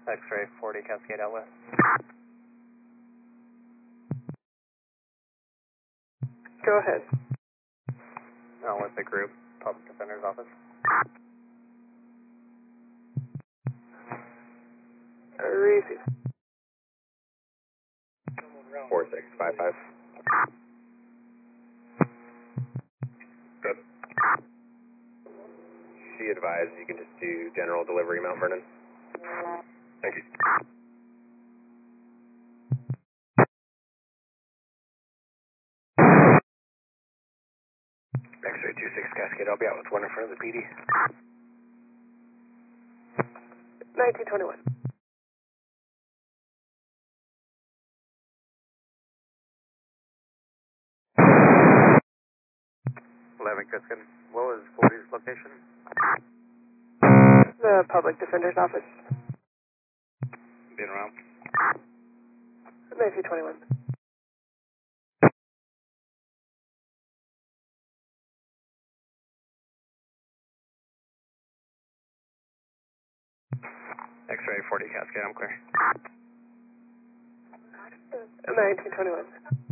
X-ray 40 Cascade out west. Go ahead. With the group, Public Defender's Office. Receive. 4655. Good. She advised you can just do general delivery, Mount Vernon. Thank you. X-ray 26 Cascade, I'll be out with one in front of the PD. 1921. 11 Cascade, what was 40's location? The Public Defender's Office. Being around. 1921. X-ray 40 Cascade, I'm clear. 1921.